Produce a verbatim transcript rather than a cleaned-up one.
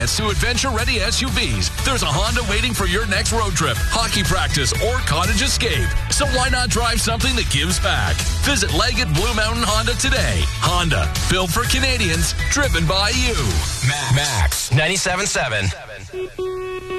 To adventure-ready S U Vs, there's a Honda waiting for your next road trip, hockey practice, or cottage escape. So why not drive something that gives back? Visit Leggett Blue Mountain Honda today. Honda, built for Canadians, driven by you. Max, Max ninety-seven point seven.